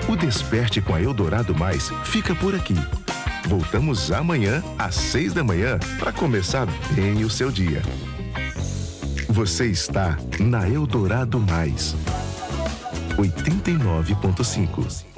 O Desperte com a Eldorado Mais fica por aqui. Voltamos amanhã às 6 da manhã para começar bem o seu dia. Você está na Eldorado Mais 89.5.